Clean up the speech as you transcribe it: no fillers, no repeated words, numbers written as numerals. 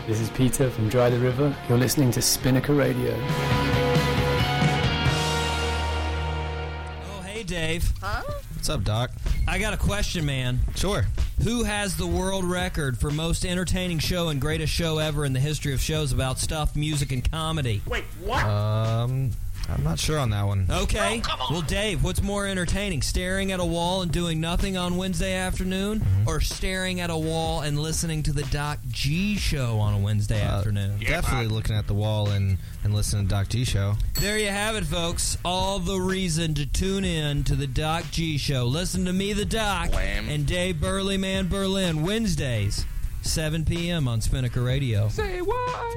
This is Peter from Dry the River. You're listening to Spinnaker Radio. Oh, hey, Dave. Huh? What's up, Doc? I got a question, man. Sure. Who has the world record for most entertaining show and greatest show ever in the history of shows about stuff, music, and comedy? Wait, what? I'm not sure on that one. Okay. Well, Dave, what's more entertaining, staring at a wall and doing nothing on Wednesday afternoon, or staring at a wall and listening to the Doc G Show on a Wednesday afternoon? Definitely looking at the wall and listening to Doc G Show. There you have it, folks. All the reason to tune in to the Doc G Show. Listen to me, the Doc, and Dave Burleyman Berlin, Wednesdays, 7 p.m. on Spinnaker Radio. Say what?